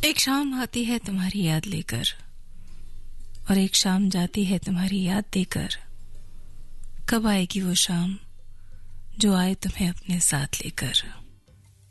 एक शाम आती है तुम्हारी याद लेकर, और एक शाम जाती है तुम्हारी याद देकर। कब आएगी वो शाम जो आए तुम्हें अपने साथ लेकर।